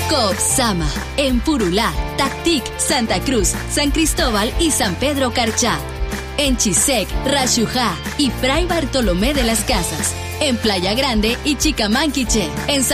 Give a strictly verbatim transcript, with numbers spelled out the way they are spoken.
Coopsama, en Purulá, Tactic, Santa Cruz, San Cristóbal y San Pedro Carchá. En Chisec, Rayujá y Fray Bartolomé de las Casas. En Playa Grande y Chicamanquiche. En